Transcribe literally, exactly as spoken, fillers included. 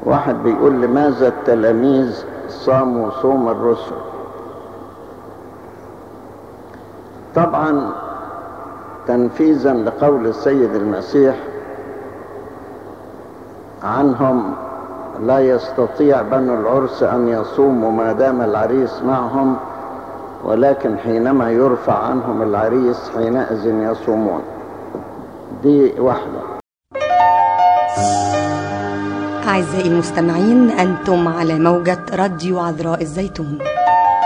واحد بيقول لماذا التلاميذ صاموا صوم الرسل؟ طبعا تنفيذا لقول السيد المسيح عنهم: لا يستطيع بنو العرس أن يصوموا ما دام العريس معهم، ولكن حينما يرفع عنهم العريس حينئذ يصومون. دي واحدة. أعزائي المستمعين، أنتم على موجة راديو عذراء الزيتون.